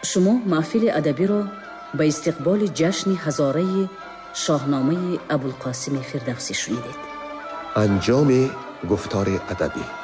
شما محفل ادبی را به استقبال جشن هزاره شاهنامه ابوالقاسم فردوسی شنیدید. انجام گفتار ادبی.